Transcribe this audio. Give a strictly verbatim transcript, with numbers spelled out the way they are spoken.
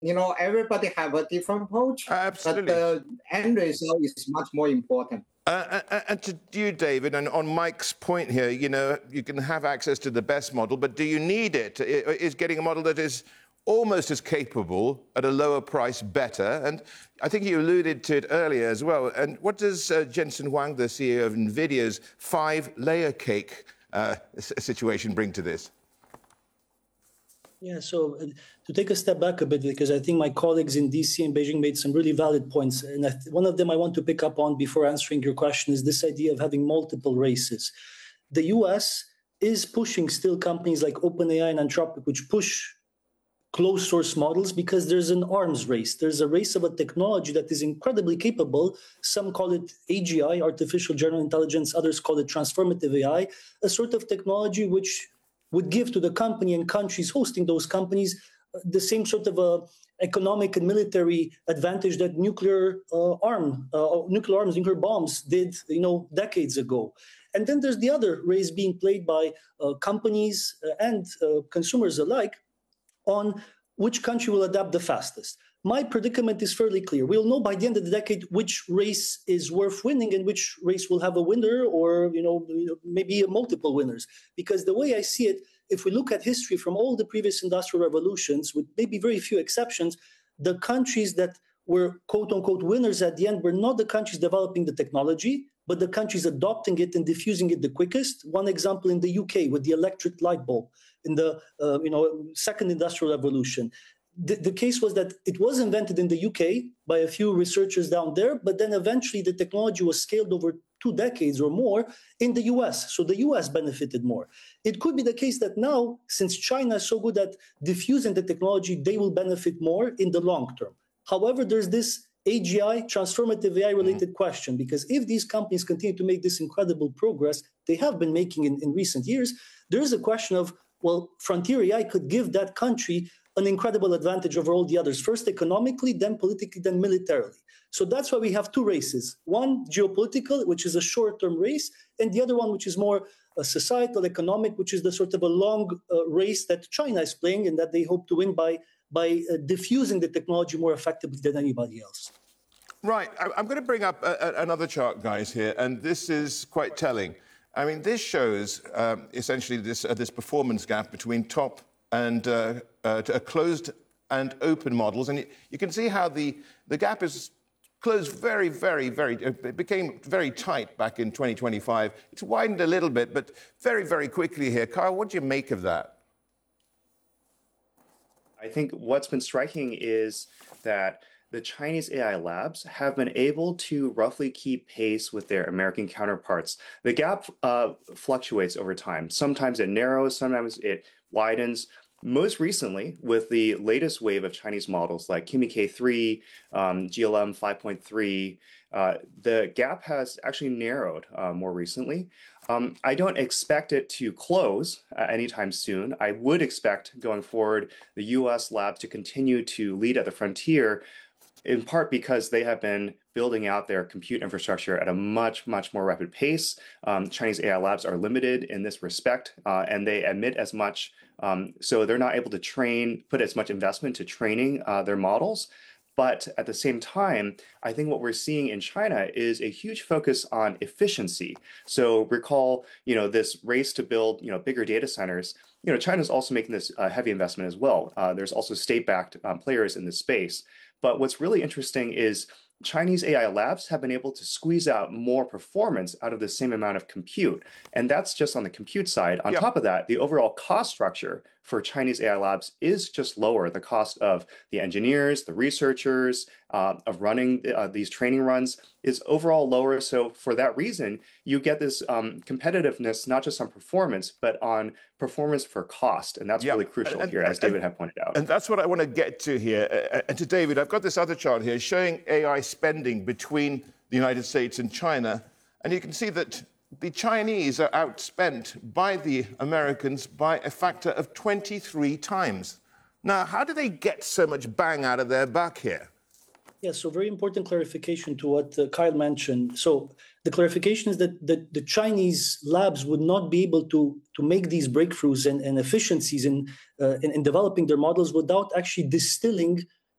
you know, everybody have a different approach, Absolutely. but the end result is much more important. Uh, and, and to you, David, and on Mike's point here, you know, you can have access to the best model, but do you need it? Is getting a model that is almost as capable at a lower price better? And I think you alluded to it earlier as well. And what does uh, Jensen Huang, the C E O of NVIDIA's five-layer cake uh, situation, bring to this? Yeah, so uh, to take a step back a bit, because I think my colleagues in D C and Beijing made some really valid points. And I th- one of them I want to pick up on before answering your question is this idea of having multiple races. The U S is pushing still companies like OpenAI and Anthropic, which push closed source models because there's an arms race. There's a race of a technology that is incredibly capable. Some call it A G I, artificial general intelligence. Others call it transformative A I, a sort of technology which would give to the company and countries hosting those companies uh, the same sort of uh, economic and military advantage that nuclear uh, arm, uh, nuclear arms, nuclear bombs did, you know, decades ago. And then there's the other race being played by uh, companies uh, and uh, consumers alike on which country will adapt the fastest. My predicament is fairly clear. We'll know by the end of the decade which race is worth winning and which race will have a winner or, you know, maybe multiple winners. Because the way I see it, if we look at history from all the previous industrial revolutions, with maybe very few exceptions, the countries that were quote-unquote winners at the end were not the countries developing the technology, but the countries adopting it and diffusing it the quickest. One example in the U K with the electric light bulb in the uh, you know second industrial revolution. The, the case was that it was invented in the U K by a few researchers down there, but then eventually the technology was scaled over two decades or more in the U S. So the U S benefited more. It could be the case that now, since China is so good at diffusing the technology, they will benefit more in the long term. However, there's this A G I, transformative A I related mm-hmm. question, because if these companies continue to make this incredible progress they have been making in, in recent years, there is a question of, well, frontier A I could give that country an incredible advantage over all the others, first economically, then politically, then militarily. So that's why we have two races. One, geopolitical, which is a short-term race, and the other one, which is more a societal, economic, which is the sort of a long uh, race that China is playing and that they hope to win by, by uh, diffusing the technology more effectively than anybody else. Right. I'm going to bring up a, a, another chart, guys, here, and this is quite telling. I mean, this shows um, essentially this, uh, this performance gap between top and uh, uh, a closed and open models. And you, you can see how the, the gap is closed very, very, very, it became very tight back in twenty twenty-five. It's widened a little bit, but very, very quickly here. Kyle, what do you make of that? I think what's been striking is that the Chinese A I labs have been able to roughly keep pace with their American counterparts. The gap uh, fluctuates over time. Sometimes it narrows, sometimes it widens. Most recently, with the latest wave of Chinese models like Kimi K three, um, G L M five point three, uh, the gap has actually narrowed uh, more recently. Um, I don't expect it to close uh, anytime soon. I would expect going forward the U S labs to continue to lead at the frontier, in part because they have been building out their compute infrastructure at a much, much more rapid pace. Um, Chinese A I labs are limited in this respect, uh, and they emit as much, um, so they're not able to train, put as much investment to training uh, their models. But at the same time, I think what we're seeing in China is a huge focus on efficiency. So recall, you know, this race to build, you know, bigger data centers. You know, China's also making this uh, heavy investment as well. Uh, there's also state-backed um, players in this space. But what's really interesting is Chinese A I labs have been able to squeeze out more performance out of the same amount of compute. And that's just on the compute side. On yep. top of that, the overall cost structure for Chinese A I labs is just lower. The cost of the engineers, the researchers, uh, of running uh, these training runs is overall lower. So for that reason, you get this um, competitiveness, not just on performance, but on performance for cost. And that's yep. really crucial and, here, as David and, had pointed out. And that's what I want to get to here. Uh, and to David, I've got this other chart here showing A I spending between the United States and China. And you can see that the Chinese are outspent by the Americans by a factor of twenty-three times. Now, how do they get so much bang out of their buck here? Yeah, so very important clarification to what uh, Kyle mentioned. So the clarification is that the, the Chinese labs would not be able to, to make these breakthroughs and, and efficiencies in, uh, in, in developing their models without actually distilling